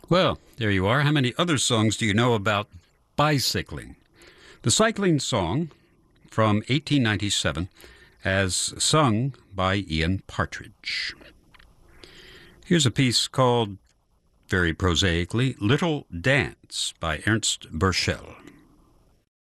Well, there you are. How many other songs do you know about bicycling? The cycling song from 1897 as sung by Ian Partridge. Here's a piece called, very prosaically, Little Dance by Ernst Burchell.